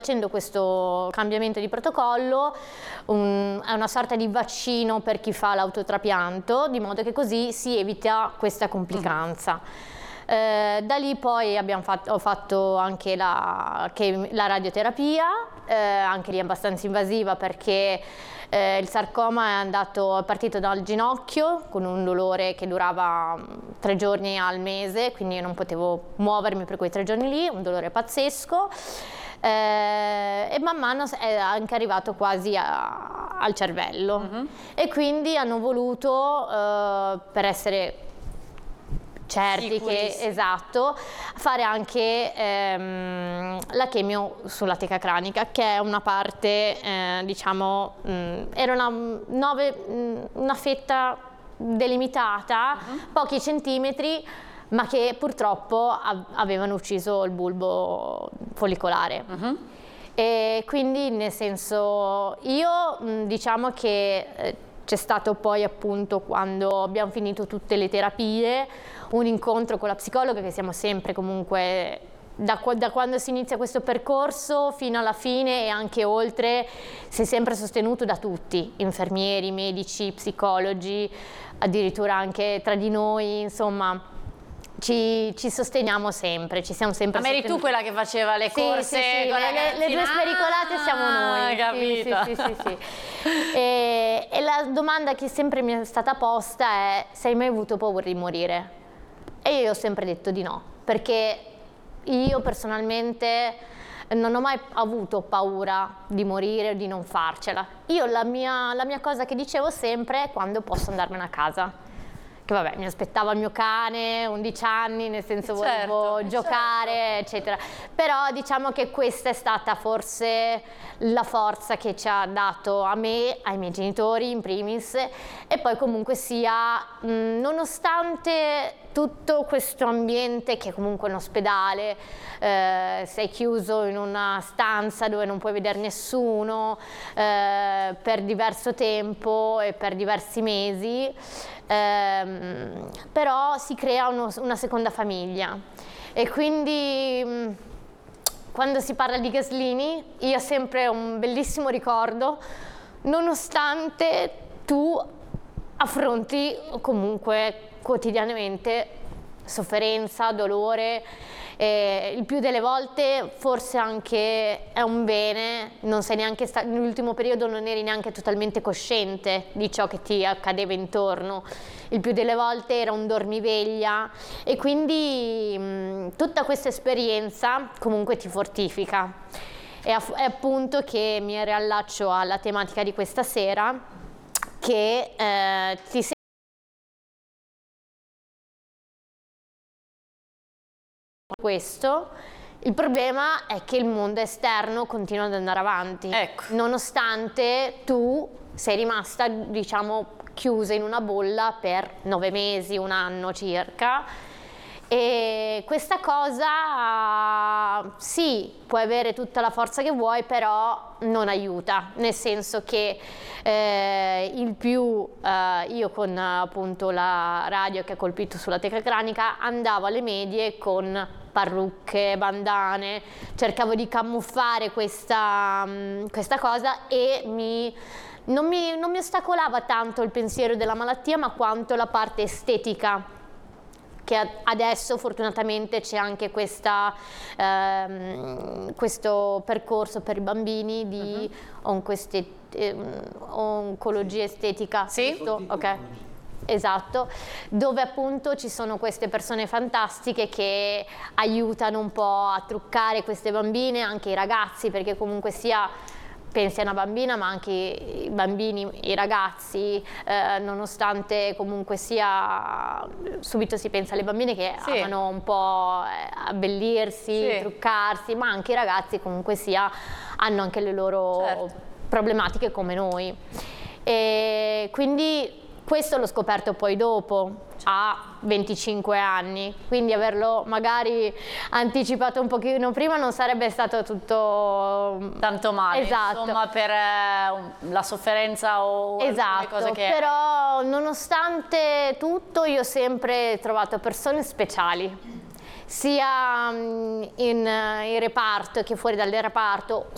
Facendo questo cambiamento di protocollo, è una sorta di vaccino per chi fa l'autotrapianto, di modo che così si evita questa complicanza. Da lì poi ho fatto anche la radioterapia, anche lì abbastanza invasiva perché il sarcoma è partito dal ginocchio con un dolore che durava 3 giorni al mese, quindi io non potevo muovermi per quei 3 giorni lì, un dolore pazzesco. E man mano è anche arrivato quasi al cervello, e quindi hanno voluto, per essere certi che esatto, fare anche la chemio sulla teca cranica, che è una parte, diciamo, era una fetta delimitata, pochi centimetri, ma che purtroppo avevano ucciso il bulbo follicolare. E quindi, nel senso, io diciamo che c'è stato poi, appunto, quando abbiamo finito tutte le terapie, un incontro con la psicologa, che siamo sempre comunque, da quando si inizia questo percorso fino alla fine e anche oltre, si è sempre sostenuto da tutti, infermieri, medici, psicologi, addirittura anche tra di noi, insomma. Ci sosteniamo sempre, ci siamo sempre sostenuti. Ma eri tu quella che faceva le corse? Sì, le due spericolate siamo noi. Capito. Sì. E la domanda che sempre mi è stata posta è: se hai mai avuto paura di morire? E io ho sempre detto di no, perché io personalmente non ho mai avuto paura di morire o di non farcela. Io la mia cosa che dicevo sempre è: quando posso andarmene a casa. Che vabbè, mi aspettava il mio cane, 11 anni, nel senso volevo giocare, eccetera. Però diciamo che questa è stata forse la forza che ci ha dato a me, ai miei genitori in primis, e poi comunque sia, nonostante tutto questo ambiente che è comunque un ospedale, sei chiuso in una stanza dove non puoi vedere nessuno per diverso tempo e per diversi mesi, però si crea una seconda famiglia. E quindi quando si parla di Gaslini io ho sempre un bellissimo ricordo, nonostante tu affronti comunque quotidianamente sofferenza, dolore, il più delle volte forse anche è un bene, non sei neanche nell'ultimo periodo non eri neanche totalmente cosciente di ciò che ti accadeva intorno, il più delle volte era un dormiveglia, e quindi tutta questa esperienza comunque ti fortifica. È appunto che mi riallaccio alla tematica di questa sera, che ti questo. Il problema è che il mondo esterno continua ad andare avanti, nonostante tu sei rimasta, diciamo, chiusa in una bolla per 9 mesi, 1 anno circa, e questa cosa sì, puoi avere tutta la forza che vuoi, però non aiuta, nel senso che io con appunto la radio che ha colpito sulla teca cranica andavo alle medie con parrucche, bandane, cercavo di camuffare questa cosa, e non mi ostacolava tanto il pensiero della malattia, ma quanto la parte estetica, che adesso fortunatamente c'è anche questo percorso per i bambini di oncologia estetica. Sì? Ok. Esatto, dove appunto ci sono queste persone fantastiche che aiutano un po' a truccare queste bambine, anche i ragazzi, perché comunque sia pensi a una bambina, ma anche i bambini, i ragazzi, nonostante comunque sia, subito si pensa alle bambine che amano un po' abbellirsi, truccarsi, ma anche i ragazzi comunque sia hanno anche le loro problematiche come noi. E quindi questo l'ho scoperto poi dopo, a 25 anni, quindi averlo magari anticipato un pochino prima non sarebbe stato tutto tanto male, insomma, per la sofferenza o le cose che... Però nonostante tutto io ho sempre trovato persone speciali, sia in reparto che fuori dal reparto,